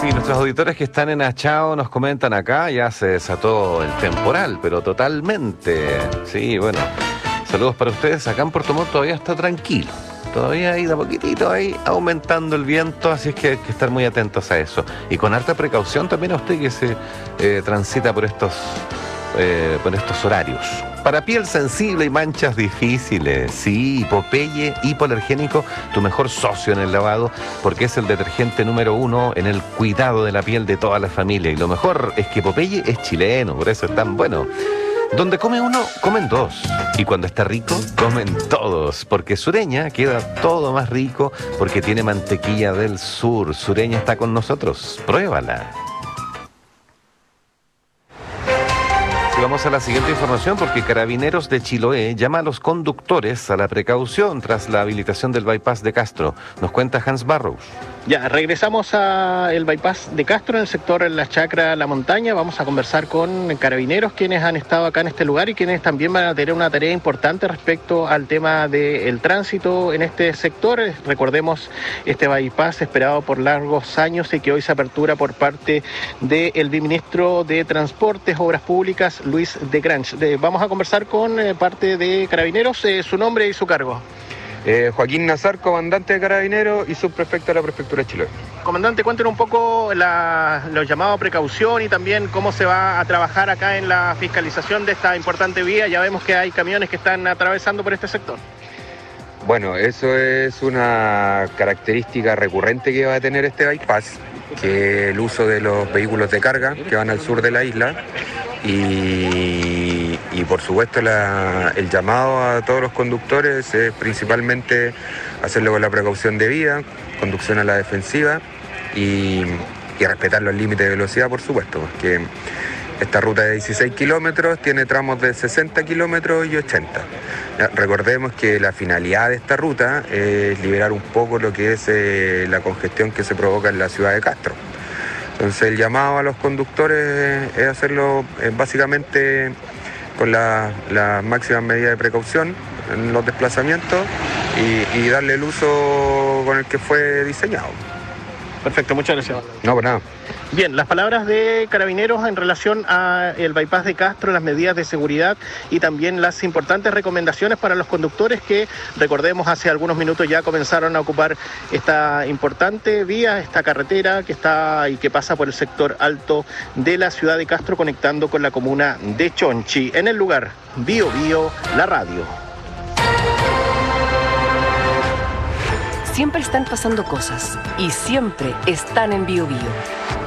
Y nuestros auditores que están en Achao nos comentan acá, ya se desató el temporal, pero totalmente. Sí, bueno, saludos para ustedes. Acá en Puerto Montt todavía está tranquilo. Todavía hay de a poquitito ahí aumentando el viento, así es que hay que estar muy atentos a eso. Y con harta precaución también a usted que se transita por estos horarios. Para piel sensible y manchas difíciles, sí, Popeye hipoalergénico, tu mejor socio en el lavado, porque es el detergente número 1 en el cuidado de la piel de toda la familia. Y lo mejor es que Popeye es chileno, por eso es tan bueno. Donde come uno, comen dos. Y cuando está rico, comen todos. Porque Sureña queda todo más rico porque tiene mantequilla del sur. Sureña está con nosotros. Pruébala. Vamos a la siguiente información porque Carabineros de Chiloé llama a los conductores a la precaución tras la habilitación del bypass de Castro. Nos cuenta Hans Barrows. Ya, regresamos al bypass de Castro en el sector en la Chacra La Montaña. Vamos a conversar con carabineros quienes han estado acá en este lugar y quienes también van a tener una tarea importante respecto al tema del tránsito en este sector. Recordemos este bypass esperado por largos años y que hoy se apertura por parte del viceministro de Transportes, Obras Públicas, Luis de Granch. Vamos a conversar con parte de Carabineros, su nombre y su cargo. Joaquín Nazar, comandante de Carabineros y subprefecto de la Prefectura de Chiloé. Comandante, cuéntenos un poco los llamados a precaución y también cómo se va a trabajar acá en la fiscalización de esta importante vía. Ya vemos que hay camiones que están atravesando por este sector. Bueno, eso es una característica recurrente que va a tener este bypass, que es el uso de los vehículos de carga que van al sur de la isla. Y por supuesto el llamado a todos los conductores es principalmente hacerlo con la precaución debida, conducción a la defensiva y respetar los límites de velocidad, por supuesto, porque esta ruta de 16 kilómetros tiene tramos de 60 kilómetros y 80. Recordemos que la finalidad de esta ruta es liberar un poco lo que es la congestión que se provoca en la ciudad de Castro. Entonces el llamado a los conductores es hacerlo básicamente con las máximas medidas de precaución en los desplazamientos y darle el uso con el que fue diseñado. Perfecto, muchas gracias. No, por nada. Bien, las palabras de Carabineros en relación al bypass de Castro, las medidas de seguridad y también las importantes recomendaciones para los conductores que, recordemos, hace algunos minutos ya comenzaron a ocupar esta importante vía, esta carretera que está y que pasa por el sector alto de la ciudad de Castro, conectando con la comuna de Chonchi. En el lugar, Bio Bio, la radio. Siempre están pasando cosas y siempre están en Bio Bio.